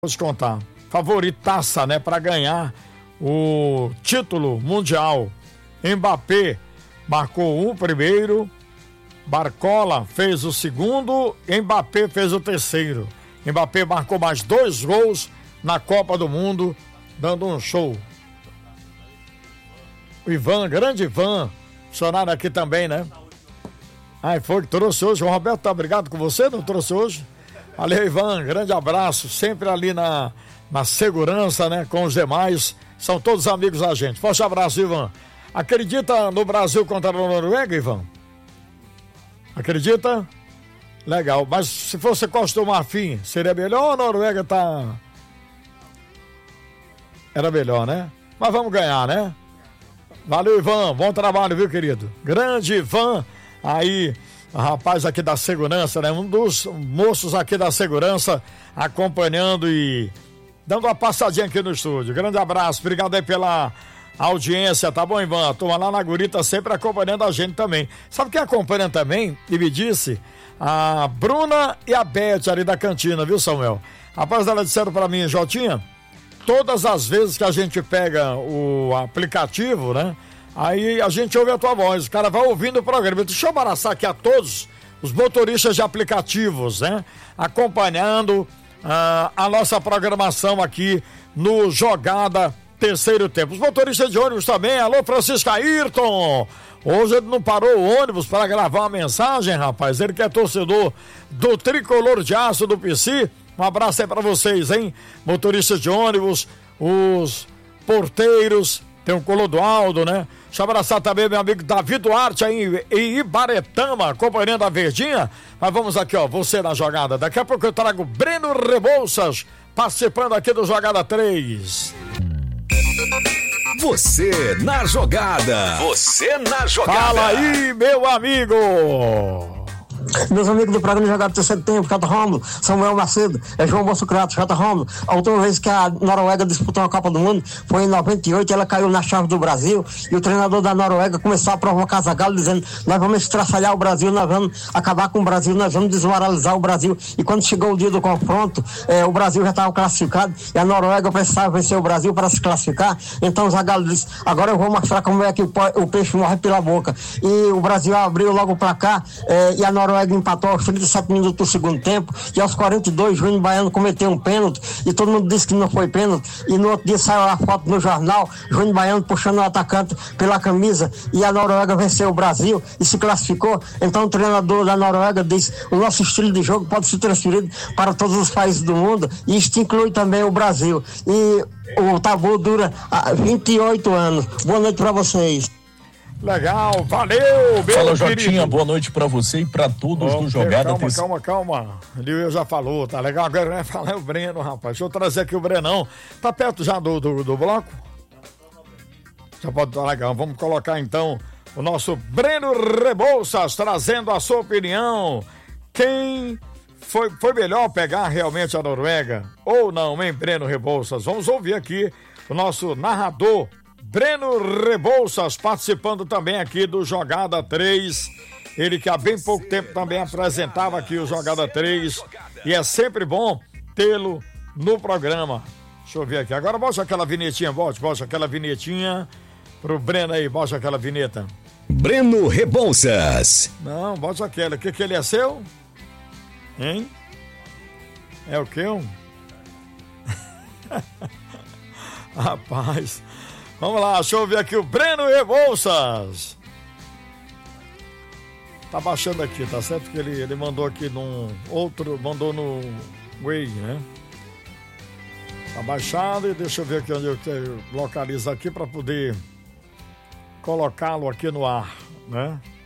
Vou te contar. Favoritaça, né, para ganhar o título mundial. Mbappé marcou o primeiro, Barcola fez o segundo, Mbappé fez o terceiro. Mbappé marcou mais 2 gols na Copa do Mundo, dando um show. O Ivan, grande Ivan, funcionário aqui também, né? Foi que trouxe hoje. O Roberto tá brigado com você, não trouxe hoje? Valeu, Ivan, grande abraço, sempre ali na segurança, né, com os demais, são todos amigos da gente. Forte abraço, Ivan. Acredita no Brasil contra a Noruega, Ivan? Acredita? Legal, mas se fosse Costa do Marfim, seria melhor ou a Noruega tá... Era melhor, né? Mas vamos ganhar, né? Valeu, Ivan, bom trabalho, viu, querido? Grande Ivan, aí... rapaz aqui da segurança, né? Um dos moços aqui da segurança acompanhando e dando uma passadinha aqui no estúdio. Grande abraço, obrigado aí pela audiência, tá bom, Ivan? A turma lá na Gurita sempre acompanhando a gente também. Sabe quem acompanha também? E me disse? A Bruna e a Beth ali da cantina, viu, Samuel? Rapaz, elas disseram pra mim, Jotinha, todas as vezes que a gente pega o aplicativo, né? Aí a gente ouve a tua voz, o cara vai ouvindo o programa. Deixa eu abraçar aqui a todos os motoristas de aplicativos, né? Acompanhando a nossa programação aqui no Jogada Terceiro Tempo. Os motoristas de ônibus também, alô Francisco Ayrton. Hoje ele não parou o ônibus para gravar uma mensagem, rapaz. Ele que é torcedor do Tricolor de Aço do PC. Um abraço aí para vocês, hein? Motoristas de ônibus, os porteiros, tem o Clodoaldo, né? Deixa eu abraçar também meu amigo Davi Duarte aí em Ibaretama, acompanhando a Verdinha. Mas vamos aqui, ó, você na jogada. Daqui a pouco eu trago Breno Rebouças, participando aqui do Jogada 3. Você na jogada. Você na jogada. Fala aí, meu amigo. Meus amigos do programa Jogada Terceiro Tempo, Jota Romulo, Samuel Macedo, João Bossocrato, Jota Romulo. A última vez que a Noruega disputou a Copa do Mundo foi em 98, ela caiu na chave do Brasil e o treinador da Noruega começou a provocar Zagallo dizendo: nós vamos estraçalhar o Brasil, nós vamos acabar com o Brasil, nós vamos desmoralizar o Brasil. E quando chegou o dia do confronto, o Brasil já estava classificado e a Noruega precisava vencer o Brasil para se classificar. Então o Zagallo disse: agora eu vou mostrar como é que o peixe morre pela boca. E o Brasil abriu logo o placar e a Noruega empatou aos 37 minutos do segundo tempo e aos 42 Júnior Baiano cometeu um pênalti e todo mundo disse que não foi pênalti e no outro dia saiu a foto no jornal, Júnior Baiano puxando o atacante pela camisa e a Noruega venceu o Brasil e se classificou. Então o treinador da Noruega disse: o nosso estilo de jogo pode ser transferido para todos os países do mundo e isto inclui também o Brasil e o tabu dura 28 anos. Boa noite para vocês. Legal, valeu, meu Fala, querido. Jotinha, boa noite pra você e pra todos do Jogada. Calma. Ele já falou, tá legal? Agora vai falar o Breno, rapaz. Deixa eu trazer aqui o Brenão. Tá perto já do bloco? Já pode estar legal. Vamos colocar então o nosso Breno Rebouças trazendo a sua opinião. Quem foi melhor pegar realmente a Noruega ou não, hein, Breno Rebouças? Vamos ouvir aqui o nosso narrador Breno Rebouças participando também aqui do Jogada 3. Ele que há bem pouco tempo também apresentava aqui o Jogada 3 e é sempre bom tê-lo no programa. Deixa eu ver aqui. Agora bote aquela vinhetinha, bote aquela vinhetinha pro Breno aí, bote aquela vinheta. Breno Rebouças. Não, bote aquela. O que ele é seu? Hein? É o quê? Rapaz... Vamos lá, deixa eu ver aqui o Breno Rebouças. Tá baixando aqui, tá certo? Que ele mandou aqui mandou no Way, né? Tá baixado e deixa eu ver aqui onde eu localizo aqui para poder colocá-lo aqui no ar, né?